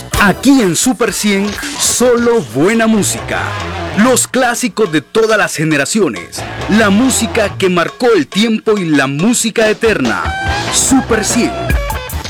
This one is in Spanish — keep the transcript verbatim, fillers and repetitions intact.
Aquí en Super cien, solo buena música. Los clásicos de todas las generaciones. La música que marcó el tiempo y la música eterna. Super cien.